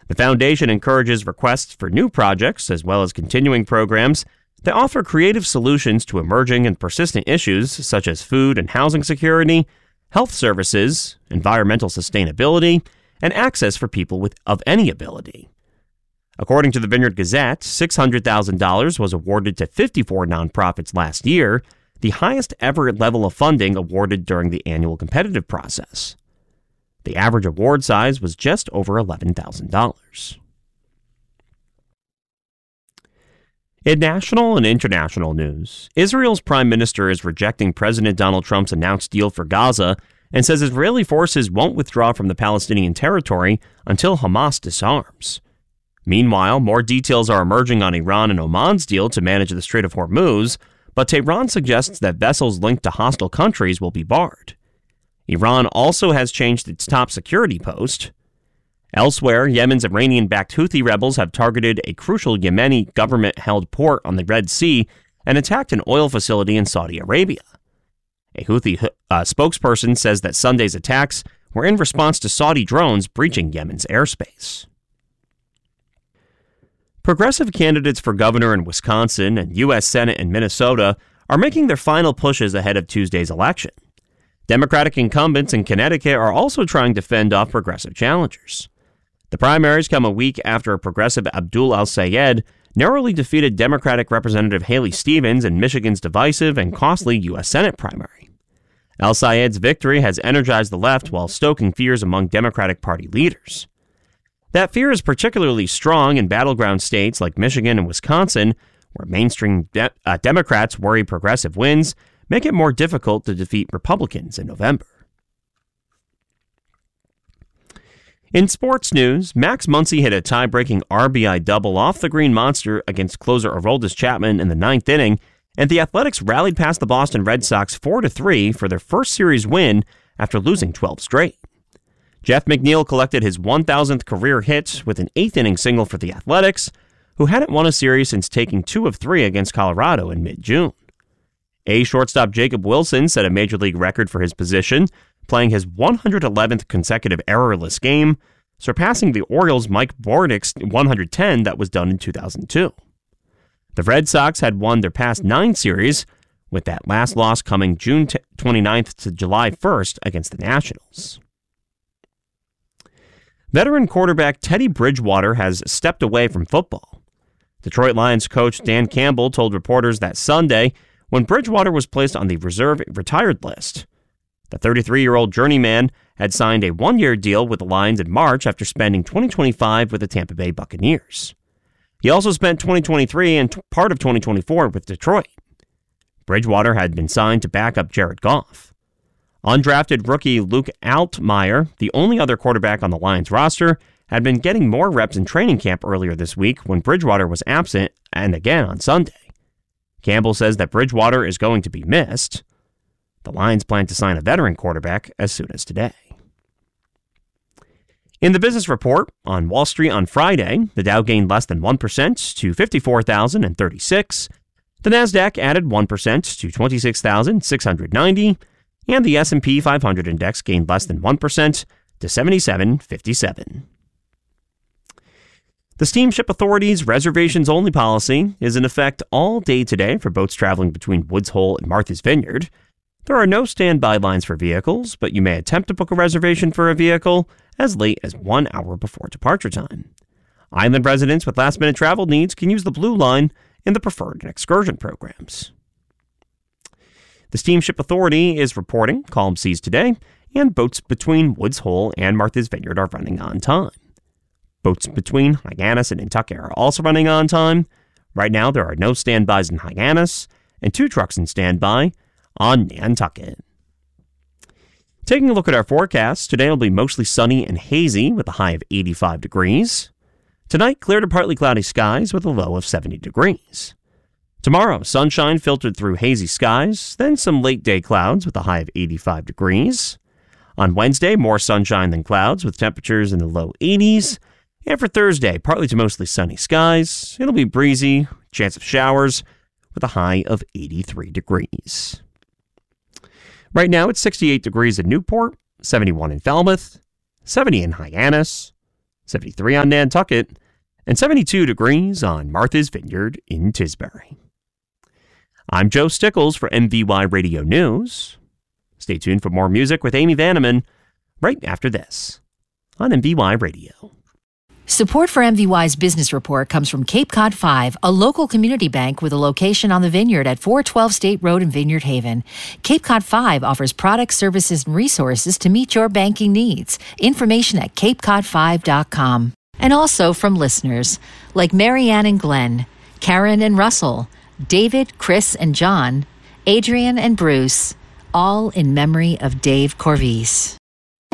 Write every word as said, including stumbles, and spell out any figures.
The foundation encourages requests for new projects as well as continuing programs that offer creative solutions to emerging and persistent issues such as food and housing security, health services, environmental sustainability, and access for people with of any ability. According to the Vineyard Gazette, six hundred thousand dollars was awarded to fifty-four nonprofits last year, the highest ever level of funding awarded during the annual competitive process. The average award size was just over eleven thousand dollars. In national and international news, Israel's prime minister is rejecting President Donald Trump's announced deal for Gaza and says Israeli forces won't withdraw from the Palestinian territory until Hamas disarms. Meanwhile, more details are emerging on Iran and Oman's deal to manage the Strait of Hormuz, but Tehran suggests that vessels linked to hostile countries will be barred. Iran also has changed its top security post. Elsewhere, Yemen's Iranian-backed Houthi rebels have targeted a crucial Yemeni government-held port on the Red Sea and attacked an oil facility in Saudi Arabia. A Houthi uh, spokesperson says that Sunday's attacks were in response to Saudi drones breaching Yemen's airspace. Progressive candidates for governor in Wisconsin and U S Senate in Minnesota are making their final pushes ahead of Tuesday's election. Democratic incumbents in Connecticut are also trying to fend off progressive challengers. The primaries come a week after a progressive Abdul Al-Sayed narrowly defeated Democratic Representative Haley Stevens in Michigan's divisive and costly U S Senate primary. Al-Sayed's victory has energized the left while stoking fears among Democratic Party leaders. That fear is particularly strong in battleground states like Michigan and Wisconsin, where mainstream de- uh, Democrats worry progressive wins make it more difficult to defeat Republicans in November. In sports news, Max Muncy hit a tie-breaking R B I double off the Green Monster against closer Aroldis Chapman in the ninth inning, and the Athletics rallied past the Boston Red Sox four to three for their first series win after losing twelve straight. Jeff McNeil collected his one thousandth career hit with an eighth-inning single for the Athletics, who hadn't won a series since taking two of three against Colorado in mid-June. A shortstop Jacob Wilson set a Major League record for his position, playing his one hundred eleventh consecutive errorless game, surpassing the Orioles' Mike Bordick's one hundred ten that was done in two thousand two. The Red Sox had won their past nine series, with that last loss coming June twenty-ninth to July first against the Nationals. Veteran quarterback Teddy Bridgewater has stepped away from football. Detroit Lions coach Dan Campbell told reporters that Sunday when Bridgewater was placed on the reserve retired list. The thirty-three-year-old journeyman had signed a one-year deal with the Lions in March after spending twenty twenty-five with the Tampa Bay Buccaneers. He also spent twenty twenty-three and part of twenty twenty-four with Detroit. Bridgewater had been signed to back up Jared Goff. Undrafted rookie Luke Altmaier, the only other quarterback on the Lions roster, had been getting more reps in training camp earlier this week when Bridgewater was absent, and again on Sunday. Campbell says that Bridgewater is going to be missed. The Lions plan to sign a veteran quarterback as soon as today. In the business report, on Wall Street on Friday, the Dow gained less than one percent to fifty-four thousand thirty-six. The Nasdaq added one percent to twenty-six thousand six hundred ninety. And the S and P five hundred index gained less than one percent to seventy-seven fifty-seven. The Steamship Authority's reservations-only policy is in effect all day today for boats traveling between Woods Hole and Martha's Vineyard. There are no standby lines for vehicles, but you may attempt to book a reservation for a vehicle as late as one hour before departure time. Island residents with last-minute travel needs can use the Blue Line in the preferred and excursion programs. The Steamship Authority is reporting calm seas today, and boats between Woods Hole and Martha's Vineyard are running on time. Boats between Hyannis and Nantucket are also running on time. Right now, there are no standbys in Hyannis, and two trucks in standby on Nantucket. Taking a look at our forecast, today will be mostly sunny and hazy with a high of eighty-five degrees. Tonight, clear to partly cloudy skies with a low of seventy degrees. Tomorrow, sunshine filtered through hazy skies, then some late-day clouds with a high of eighty-five degrees. On Wednesday, more sunshine than clouds with temperatures in the low eighties. And for Thursday, partly to mostly sunny skies. It'll be breezy, chance of showers with a high of eighty-three degrees. Right now, it's sixty-eight degrees in Newport, seventy-one in Falmouth, seventy in Hyannis, seventy-three on Nantucket, and seventy-two degrees on Martha's Vineyard in Tisbury. I'm Joe Stickles for M V Y Radio News. Stay tuned for more music with Amy Vanneman right after this on M V Y Radio. Support for M V Y's Business Report comes from Cape Cod five, a local community bank with a location on the Vineyard at four twelve State Road in Vineyard Haven. Cape Cod five offers products, services, and resources to meet your banking needs. Information at cape cod five dot com. And also from listeners like Marianne and Glenn, Karen and Russell, David, Chris, and John, Adrian and Bruce, all in memory of Dave Corvise.